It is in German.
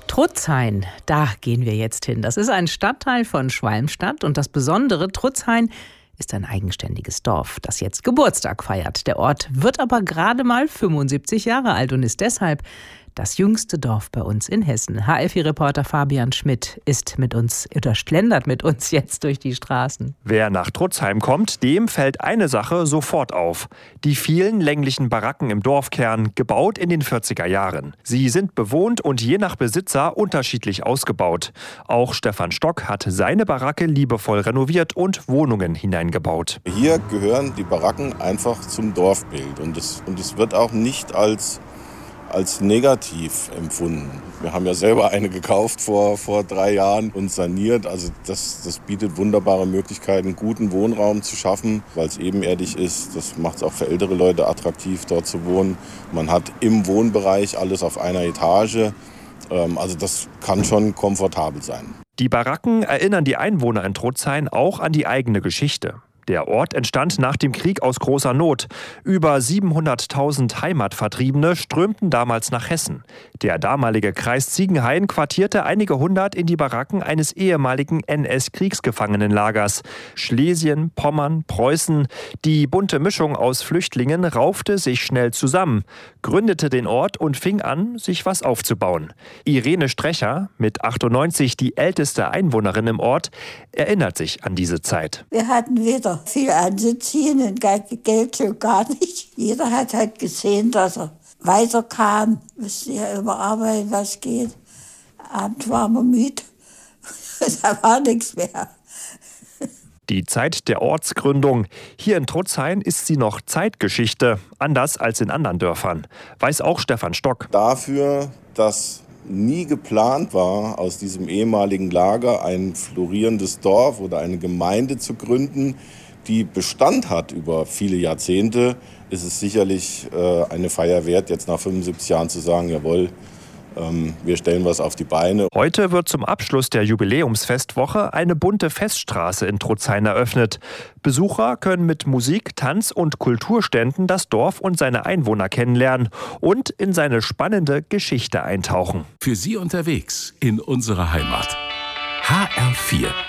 Trutzhain, da gehen wir jetzt hin. Das ist ein Stadtteil von Schwalmstadt und das Besondere, Trutzhain ist ein eigenständiges Dorf, das jetzt Geburtstag feiert. Der Ort wird aber gerade mal 75 Jahre alt und ist deshalb das jüngste Dorf bei uns in Hessen. HFI-Reporter Fabian Schmidt ist mit uns oder schlendert mit uns jetzt durch die Straßen. Wer nach Trutzhain kommt, dem fällt eine Sache sofort auf. Die vielen länglichen Baracken im Dorfkern, gebaut in den 40er Jahren. Sie sind bewohnt und je nach Besitzer unterschiedlich ausgebaut. Auch Stefan Stock hat seine Baracke liebevoll renoviert und Wohnungen hineingebaut. Hier gehören die Baracken einfach zum Dorfbild und es wird auch nicht als negativ empfunden. Wir haben ja selber eine gekauft vor 3 Jahren und saniert. Also das bietet wunderbare Möglichkeiten, guten Wohnraum zu schaffen, weil es ebenerdig ist. Das macht es auch für ältere Leute attraktiv, dort zu wohnen. Man hat im Wohnbereich alles auf einer Etage. Also das kann schon komfortabel sein. Die Baracken erinnern die Einwohner in Trutzhain auch an die eigene Geschichte. Der Ort entstand nach dem Krieg aus großer Not. Über 700.000 Heimatvertriebene strömten damals nach Hessen. Der damalige Kreis Ziegenhain quartierte einige hundert in die Baracken eines ehemaligen NS-Kriegsgefangenenlagers. Schlesien, Pommern, Preußen. Die bunte Mischung aus Flüchtlingen raufte sich schnell zusammen, gründete den Ort und fing an, sich was aufzubauen. Irene Strecher, mit 98 die älteste Einwohnerin im Ort, erinnert sich an diese Zeit. Wir hatten weder viel anzuziehen und Geld schon gar nicht. Jeder hat halt gesehen, dass er weiterkam. Wir mussten ja überarbeiten, was geht. Abends waren wir müde. Da war nichts mehr. Die Zeit der Ortsgründung. Hier in Trutzhain ist sie noch Zeitgeschichte, anders als in anderen Dörfern. Weiß auch Stefan Stock. Dafür, dass nie geplant war, aus diesem ehemaligen Lager ein florierendes Dorf oder eine Gemeinde zu gründen, die Bestand hat über viele Jahrzehnte, ist es sicherlich eine Feier wert, jetzt nach 75 Jahren zu sagen, jawohl, wir stellen was auf die Beine. Heute wird zum Abschluss der Jubiläumsfestwoche eine bunte Feststraße in Trutzhain eröffnet. Besucher können mit Musik, Tanz und Kulturständen das Dorf und seine Einwohner kennenlernen und in seine spannende Geschichte eintauchen. Für Sie unterwegs in unserer Heimat. HR4